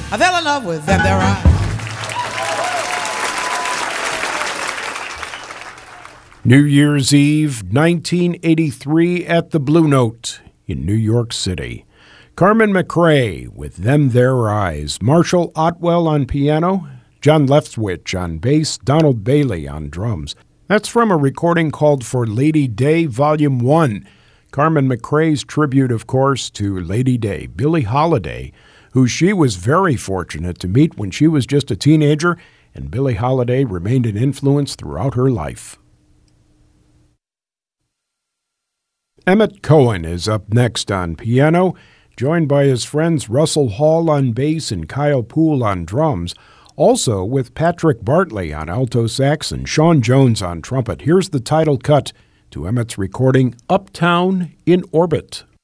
I fell in love with them there eyes. New Year's Eve, 1983 at the Blue Note in New York City. Carmen McRae with Them There Eyes. Marshall Otwell on piano. John Leftwich on bass. Donald Bailey on drums. That's from a recording called For Lady Day, Volume 1. Carmen McRae's tribute, of course, to Lady Day, Billie Holiday, who she was very fortunate to meet when she was just a teenager, and Billie Holiday remained an influence throughout her life. Emmett Cohen is up next on piano, joined by his friends Russell Hall on bass and Kyle Poole on drums, also with Patrick Bartley on alto sax and Sean Jones on trumpet. Here's the title cut to Emmett's recording, Uptown in Orbit.